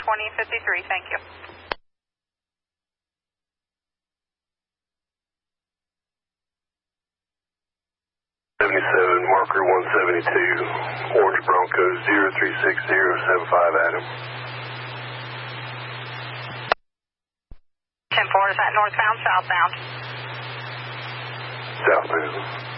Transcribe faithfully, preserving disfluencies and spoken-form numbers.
twenty fifty-three, thank you. seventy-seven, marker one seventy-two, Orange Bronco zero three six zero seven five, Adam. ten four, is that northbound, southbound? Southbound.